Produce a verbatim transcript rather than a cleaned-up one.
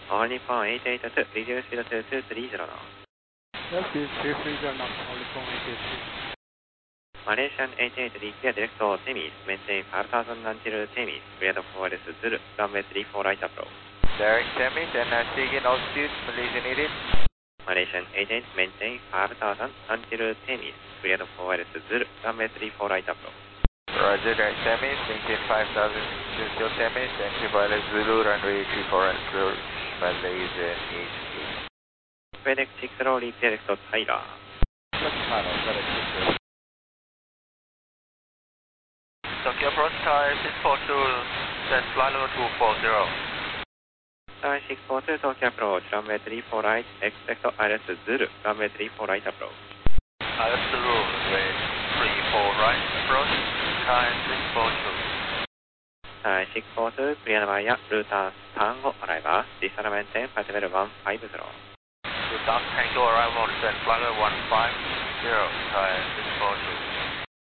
All Nippon eight eight two, reduce speed to two three zero now. Yes, two three zero now, All Nippon eight eight two. Malaysian eight eight D, clear direct to Temis, maintain five thousand until Temis, clear the forward Zulu, runway three four right approach. Direct Temis and uh, Seagate altitude, Malaysian eight eight. Malaysian eight eight, maintain five thousand until Temis, clear the forward Zulu, runway three four right approach. Roger, direct Temis, maintain five thousand until Temis, and Pilot Zulu, runway three four right approach, Malaysian eight eight. FedEx six zero, clear direct to Tyler. Yes, Tyler, FedEx six zero. Tokyo approach, Tower six four two, set flight level two four zero. Tower six four two, Tokyo approach, runway three four right, expect I L S Zulu, runway three four right approach. I L S Zulu, runway three four right approach, Tower six four two. Tower six four two, clear via Ruta Tango arrival, descend maintain flight level one five zero. Ruta Tango arrival, set flight level one five zero, Tower six four two.